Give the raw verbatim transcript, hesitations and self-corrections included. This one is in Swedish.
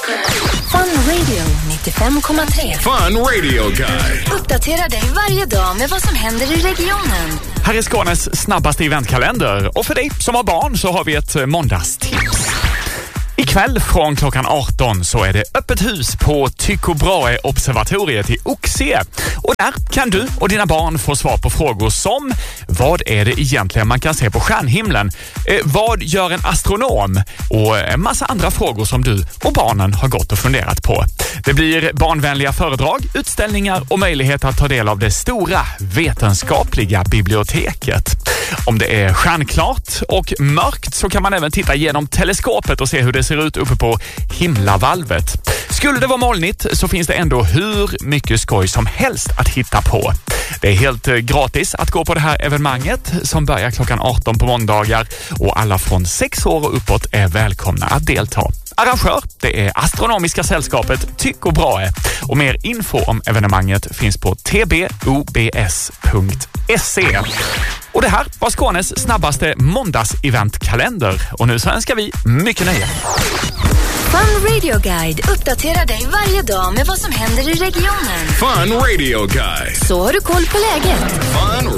Fun Radio nittiofem komma tre. Fun Radio Guide. Uppdatera dig varje dag med vad som händer i regionen. Här är Skånes snabbaste eventkalender. Och för dig som har barn så har vi ett måndagstips. Ikväll från klockan arton så är det öppet hus på Tycho Brahe observatoriet i Oxie. Och där kan du och dina barn få svar på frågor som: vad är det egentligen man kan se på stjärnhimlen? Eh, vad gör en astronom? Och en massa andra frågor som du och barnen har gått och funderat på. Det blir barnvänliga föredrag, utställningar och möjlighet att ta del av det stora vetenskapliga biblioteket. Om det är stjärnklart och mörkt så kan man även titta genom teleskopet och se hur det ser ut uppe på himlavalvet. Skulle det vara molnigt så finns det ändå hur mycket skoj som helst att hitta på. Det är helt gratis att gå på det här evenemanget som börjar klockan arton på måndagar och alla från sex år och uppåt är välkomna att delta. Arrangör, det är Astronomiska sällskapet Tycho Brahe och mer info om evenemanget finns på t b o b s punkt se. Och det här var Skånes snabbaste måndags-eventkalender och nu så önskar vi mycket nöje. Fun Radio Guide uppdaterar dig varje dag med vad som händer i regionen. Fun Radio Guide. Så har du koll på läget. Fun